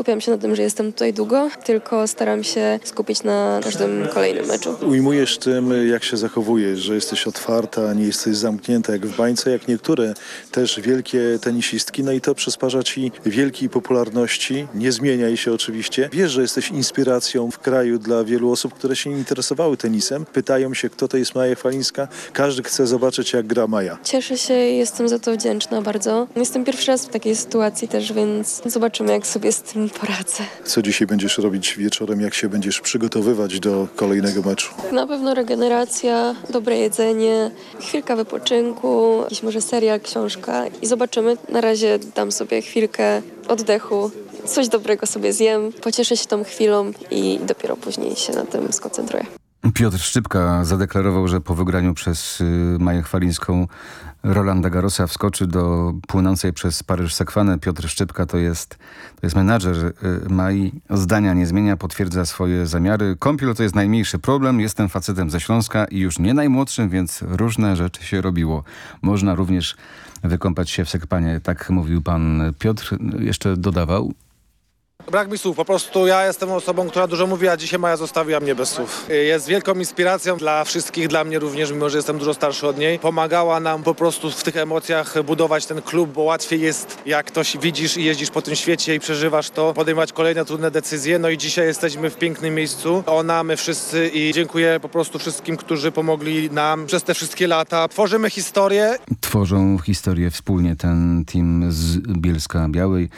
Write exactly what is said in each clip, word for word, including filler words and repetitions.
skupiam się na tym, że jestem tutaj długo, tylko staram się skupić na każdym kolejnym meczu. Ujmujesz tym, jak się zachowujesz, że jesteś otwarta, nie jesteś zamknięta jak w bańce, jak niektóre też wielkie tenisistki, no i to przysparza ci wielkiej popularności, nie zmieniaj się oczywiście. Wiesz, że jesteś inspiracją w kraju dla wielu osób, które się interesowały tenisem. Pytają się, kto to jest Maja Chwalińska. Każdy chce zobaczyć, jak gra Maja. Cieszę się i jestem za to wdzięczna bardzo. Jestem pierwszy raz w takiej sytuacji też, więc zobaczymy, jak sobie z tym poradzę. Co dzisiaj będziesz robić wieczorem, jak się będziesz przygotowywać do kolejnego meczu? Na pewno regeneracja, dobre jedzenie, chwilka wypoczynku, jakiś może serial, książka i zobaczymy. Na razie dam sobie chwilkę oddechu, coś dobrego sobie zjem, pocieszę się tą chwilą i dopiero później się na tym skoncentruję. Piotr Szczypka zadeklarował, że po wygraniu przez y, Maję Chwalińską Rolanda Garrosa wskoczy do płynącej przez Paryż Sekwanę. Piotr Szczypka to jest, to jest menadżer y, Mai. Zdania nie zmienia, potwierdza swoje zamiary. Kąpiel to jest najmniejszy problem. Jestem facetem ze Śląska i już nie najmłodszym, więc różne rzeczy się robiło. Można również wykąpać się w Sekwanie. Tak mówił pan Piotr. Jeszcze dodawał. Brak mi słów, po prostu ja jestem osobą, która dużo mówi, a dzisiaj Maja zostawiła mnie bez słów. Jest wielką inspiracją dla wszystkich, dla mnie również, mimo że jestem dużo starszy od niej. Pomagała nam po prostu w tych emocjach budować ten klub, bo łatwiej jest, jak ktoś widzisz i jeździsz po tym świecie i przeżywasz to, podejmować kolejne trudne decyzje. No i dzisiaj jesteśmy w pięknym miejscu. Ona, my wszyscy i dziękuję po prostu wszystkim, którzy pomogli nam przez te wszystkie lata. Tworzymy historię. Tworzą historię wspólnie ten team z Bielska Białej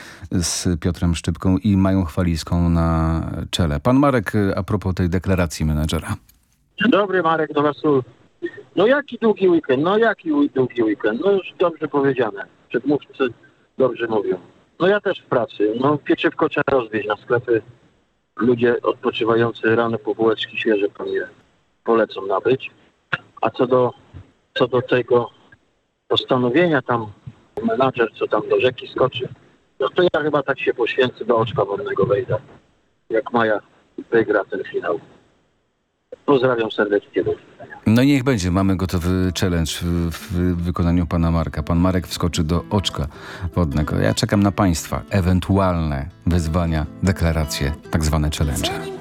z Piotrem Szczypką i Mają Chwalińską na czele. Pan Marek, a propos tej deklaracji menadżera. Dzień dobry, Marek do was. No jaki długi weekend, no jaki długi weekend, no już dobrze powiedziane. Przedmówcy dobrze mówią. No ja też w pracy, no pieczywko trzeba rozwieźć na sklepy. Ludzie odpoczywający rano po bułeczki świeże pewnie polecą nabyć. A co do, co do tego postanowienia tam, menadżer co tam do rzeki skoczy, no to ja chyba tak się poświęcę, do oczka wodnego wejdę, jak Maja wygra ten finał. Pozdrawiam serdecznie. No i niech będzie, mamy gotowy challenge w, w wykonaniu pana Marka. Pan Marek wskoczy do oczka wodnego. Ja czekam na państwa ewentualne wyzwania, deklaracje, tak zwane challenge.